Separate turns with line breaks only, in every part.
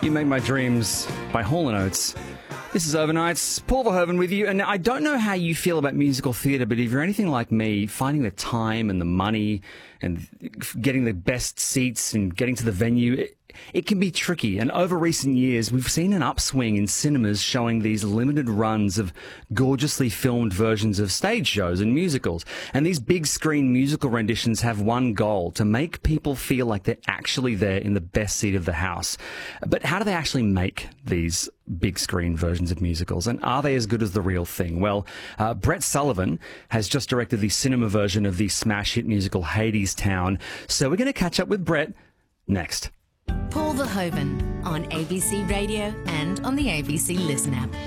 You Make My Dreams by Hall & Oates. This is Overnights. Paul Verhoeven with you. And I don't know how you feel about musical theatre, but if you're anything like me, finding the time and the money and getting the best seats and getting to the venue, it can be tricky. And over recent years, we've seen an upswing in cinemas showing these limited runs of gorgeously filmed versions of stage shows and musicals. And these big screen musical renditions have one goal: to make people feel like they're actually there in the best seat of the house. But how do they actually make these big screen versions of musicals, and are they as good as the real thing? Well, Brett Sullivan has just directed the cinema version of the smash hit musical Hadestown, so we're going to catch up with Brett next.
Paul Verhoeven on ABC Radio and on the ABC Listen app.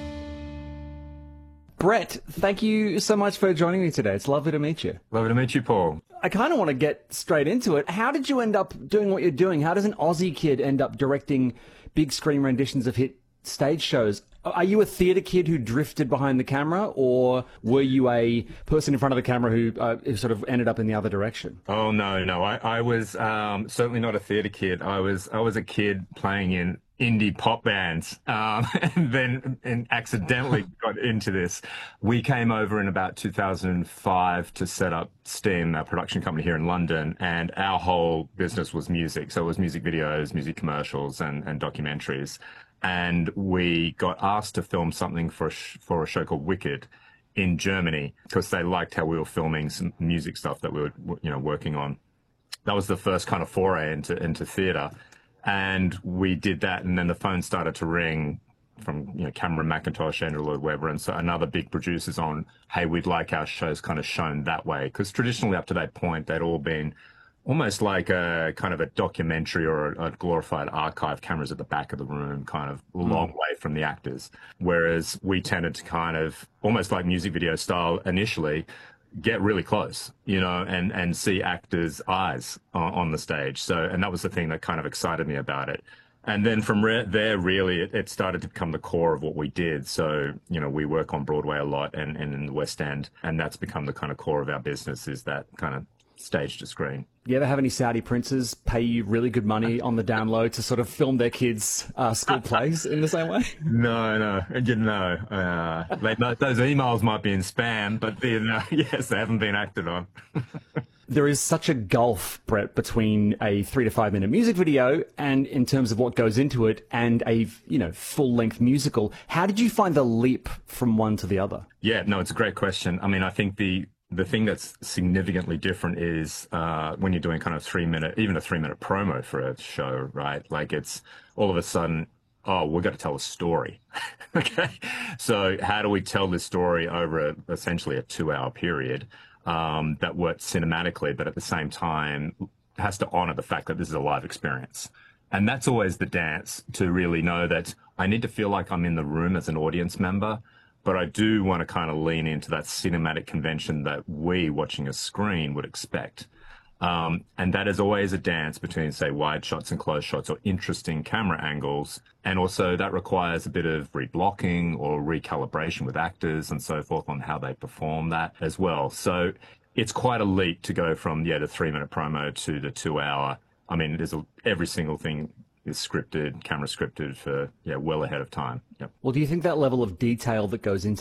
Brett, thank you so much for joining me today. It's lovely to meet you.
Lovely to meet you, Paul.
I kind of want to get straight into it. How did you end up doing what you're doing? How does an Aussie kid end up directing big screen renditions of hit stage shows? Are you a theatre kid who drifted behind the camera, or were you a person in front of the camera who sort of ended up in the other direction?
Oh, no. I was certainly not a theatre kid. I was a kid playing in indie pop bands, and then accidentally got into this. We came over in about 2005 to set up Steam, our production company here in London, and our whole business was music. So it was music videos, music commercials, and documentaries. And we got asked to film something for a show called Wicked in Germany, because they liked how we were filming some music stuff that we were, working on. That was the first kind of foray into theatre. And we did that, and then the phone started to ring from, Cameron McIntosh, Andrew Lloyd Webber, and so another big producers on, hey, we'd like our shows kind of shown that way. Because traditionally up to that point, they'd all been almost like a kind of a documentary or a glorified archive, cameras at the back of the room, kind of a long way from the actors. Whereas we tended to kind of, almost like music video style initially, get really close, and see actors' eyes on the stage. So, and that was the thing that kind of excited me about it. And then from there, really, it started to become the core of what we did. So, we work on Broadway a lot and in the West End, and that's become the kind of core of our business, is that kind of stage to screen.
You ever have any Saudi princes pay you really good money on the down low to sort of film their kids' school plays in the same way?
No. Those emails might be in spam, but yes, they haven't been acted on.
There is such a gulf, Brett, between a 3 to 5 minute music video and in terms of what goes into it, and a full length musical. How did you find the leap from one to the other? Yeah,
no, it's a great question. I mean, I think the thing that's significantly different is when you're doing kind of even a 3 minute promo for a show, right? Like, it's all of a sudden, oh, we've got to tell a story. Okay. So how do we tell this story over essentially a 2-hour period that works cinematically, but at the same time has to honor the fact that this is a live experience? And that's always the dance, to really know that I need to feel like I'm in the room as an audience member, but I do want to kind of lean into that cinematic convention that we, watching a screen, would expect. And that is always a dance between, say, wide shots and close shots, or interesting camera angles. And also that requires a bit of reblocking or recalibration with actors and so forth on how they perform that as well. So it's quite a leap to go from, the 3 minute promo to the 2-hour. I mean, every single thing is scripted, camera scripted for, well ahead of time. Yep.
Well, do you think that level of detail that goes into